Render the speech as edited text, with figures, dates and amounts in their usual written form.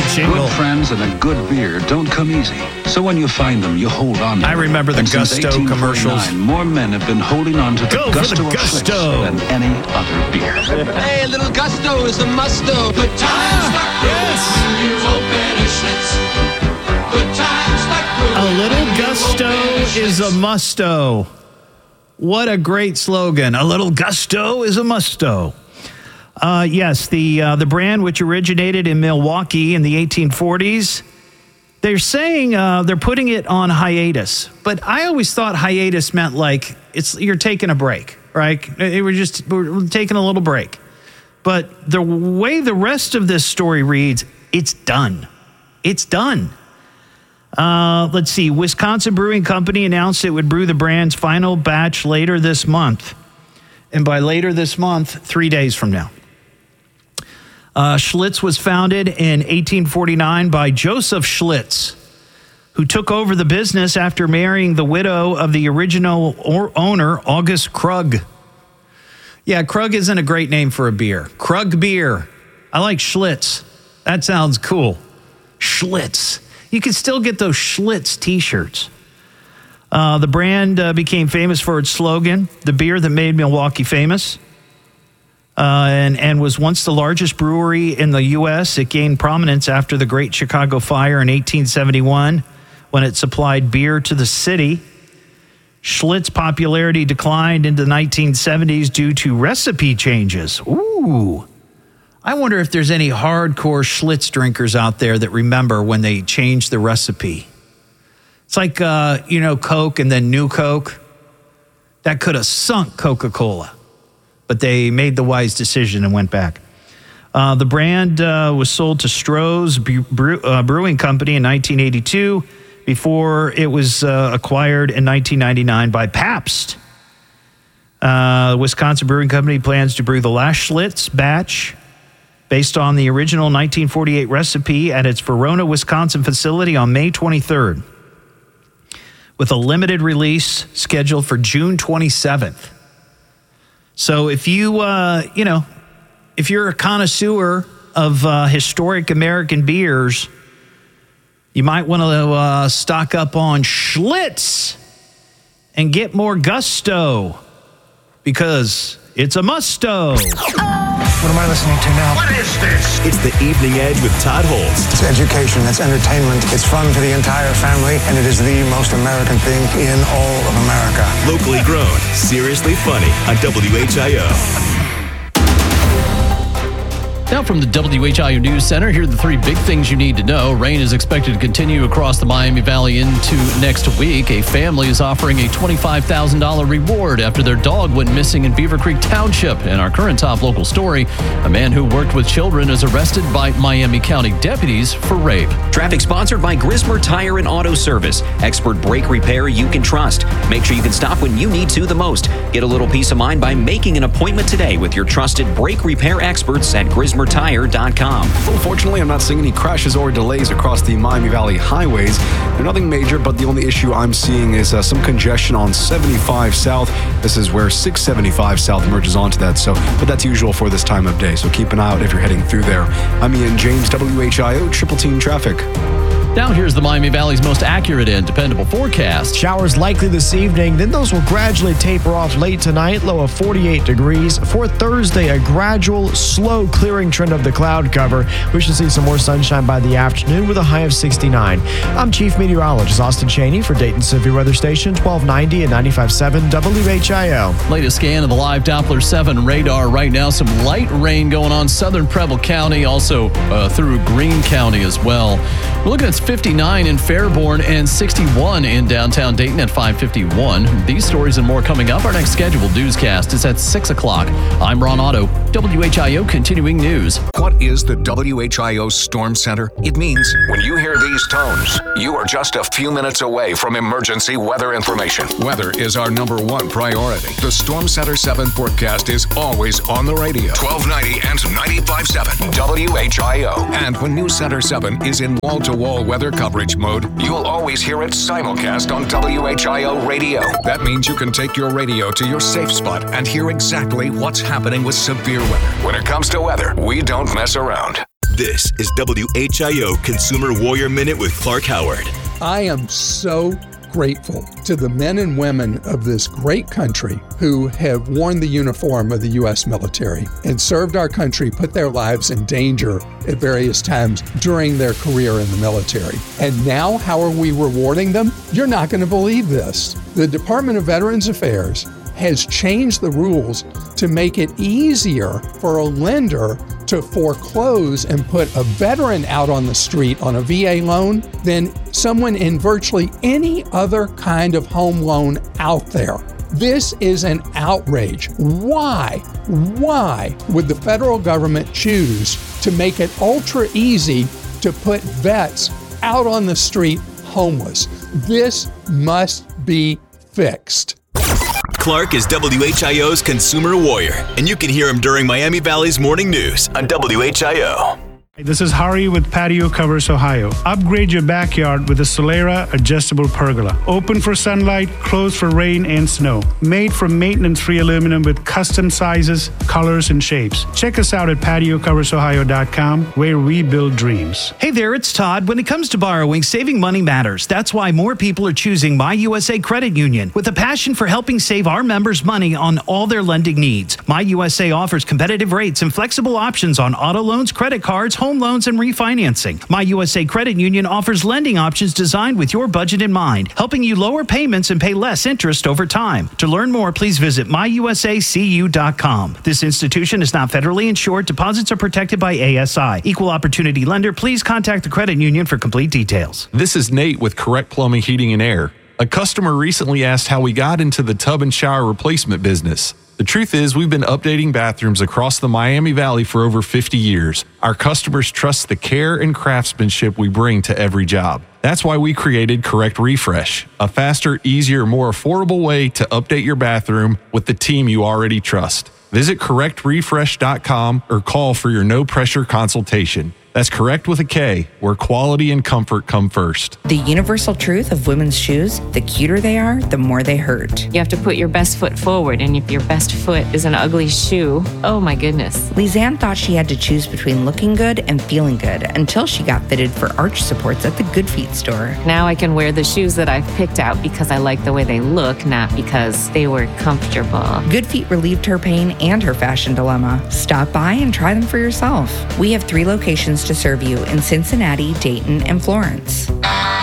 jingle. Good friends and a good beer don't come easy. So when you find them, you hold on to them. I remember the And since Gusto 1849, commercials. More men have been holding on to the Go for Gusto the of Schlitz Gusto. than any other beer. Hey, a little Gusto is a musto. Good times like brewing when you open a Schlitz. Good times like brewing. A little when you gusto open a is a Schlitz. musto. What a great slogan. A little gusto is a musto. Yes, the brand, which originated in Milwaukee in the 1840s, they're saying they're putting it on hiatus. But I always thought hiatus meant like you're taking a break, right? We're taking a little break. But the way the rest of this story reads, it's done. It's done. Let's see. Wisconsin Brewing Company announced it would brew the brand's final batch later this month. And by later this month, 3 days from now. Schlitz was founded in 1849 by Joseph Schlitz, who took over the business after marrying the widow of the original owner, August Krug. Yeah, Krug isn't a great name for a beer. Krug beer. I like Schlitz. That sounds cool. Schlitz. You can still get those Schlitz t-shirts. The brand became famous for its slogan, the beer that made Milwaukee famous, and was once the largest brewery in the U.S. It gained prominence after the Great Chicago Fire in 1871 when it supplied beer to the city. Schlitz popularity declined into the 1970s due to recipe changes. Ooh. I wonder if there's any hardcore Schlitz drinkers out there that remember when they changed the recipe. It's like, Coke and then New Coke. That could have sunk Coca-Cola. But they made the wise decision and went back. The brand was sold to Stroh's Brewing Company in 1982 before it was acquired in 1999 by Pabst. Wisconsin Brewing Company plans to brew the last Schlitz batch based on the original 1948 recipe at its Verona, Wisconsin facility on May 23rd, with a limited release scheduled for June 27th. So if if you're a connoisseur of historic American beers, you might want to stock up on Schlitz and get more gusto because it's a musto. What am I listening to now? What is this? It's the Evening Edge with Todd Holst. It's education, it's entertainment, it's fun for the entire family, and it is the most American thing in all of America. Locally grown, seriously funny on WHIO. Now from the WHIO News Center, here are the three big things you need to know. Rain is expected to continue across the Miami Valley into next week. A family is offering a $25,000 reward after their dog went missing in Beaver Creek Township. In our current top local story, a man who worked with children is arrested by Miami County deputies for rape. Traffic sponsored by Grismer Tire and Auto Service. Expert brake repair you can trust. Make sure you can stop when you need to the most. Get a little peace of mind by making an appointment today with your trusted brake repair experts at GrismerTire.com. Well, fortunately, I'm not seeing any crashes or delays across the Miami Valley highways. They're nothing major, but the only issue I'm seeing is some congestion on 75 South. This is where 675 South merges onto that, but that's usual for this time of day, so keep an eye out if you're heading through there. I'm Ian James, WHIO, Triple Team Traffic. Now here's the Miami Valley's most accurate and dependable forecast. Showers likely this evening, then those will gradually taper off late tonight, low of 48 degrees. For Thursday, a gradual, slow clearing trend of the cloud cover. We should see some more sunshine by the afternoon with a high of 69. I'm Chief Meteorologist Austin Cheney for Dayton Severe Weather Station, 1290 and 95.7 WHIO. Latest scan of the live Doppler 7 radar right now. Some light rain going on southern Preble County, also through Greene County as well. We're looking at 59 in Fairborn and 61 in downtown Dayton at 5:51. These stories and more coming up. Our next scheduled newscast is at 6 o'clock. I'm Ron Otto, WHIO Continuing News. What is the WHIO Storm Center? It means when you hear these tones, you are just a few minutes away from emergency weather information. Weather is our number one priority. The Storm Center 7 forecast is always on the radio. 1290 and 95.7 WHIO. And when News Center 7 is in wall-to-wall weather coverage mode, you'll always hear it simulcast on WHIO radio. That means you can take your radio to your safe spot and hear exactly what's happening with severe weather. When it comes to weather, we don't mess around. This is WHIO Consumer Warrior Minute with Clark Howard. I am so grateful to the men and women of this great country who have worn the uniform of the U.S. military and served our country, put their lives in danger at various times during their career in the military. And now, how are we rewarding them? You're not going to believe this. The Department of Veterans Affairs has changed the rules to make it easier for a lender to foreclose and put a veteran out on the street on a VA loan than someone in virtually any other kind of home loan out there. This is an outrage. Why would the federal government choose to make it ultra easy to put vets out on the street homeless? This must be fixed. Clark is WHIO's Consumer Warrior, and you can hear him during Miami Valley's Morning News on WHIO. This is Hari with Patio Covers Ohio. Upgrade your backyard with a Solera adjustable pergola. Open for sunlight, closed for rain and snow. Made from maintenance-free aluminum with custom sizes, colors, and shapes. Check us out at patiocoversohio.com, where we build dreams. Hey there, it's Todd. When it comes to borrowing, saving money matters. That's why more people are choosing My USA Credit Union with a passion for helping save our members money on all their lending needs. My USA offers competitive rates and flexible options on auto loans, credit cards, home loans, and refinancing. My USA Credit Union offers lending options designed with your budget in mind, helping you lower payments and pay less interest over time. To learn more, please visit myusacu.com. This institution is not federally insured. Deposits are protected by ASI. Equal opportunity lender. Please contact the credit union for complete details. This is Nate with Correct Plumbing, Heating, and Air. A customer recently asked how we got into the tub and shower replacement business. The truth is, we've been updating bathrooms across the Miami Valley for over 50 years. Our customers trust the care and craftsmanship we bring to every job. That's why we created Correct Refresh, a faster, easier, more affordable way to update your bathroom with the team you already trust. Visit correctrefresh.com or call for your no-pressure consultation. That's Correct with a K, where quality and comfort come first. The universal truth of women's shoes, the cuter they are, the more they hurt. You have to put your best foot forward, and if your best foot is an ugly shoe, oh my goodness. Lisanne thought she had to choose between looking good and feeling good until she got fitted for arch supports at the Good Feet store. Now I can wear the shoes that I've picked out because I like the way they look, not because they were comfortable. Good Feet relieved her pain and her fashion dilemma. Stop by and try them for yourself. We have 3 locations to serve you in Cincinnati, Dayton, and Florence.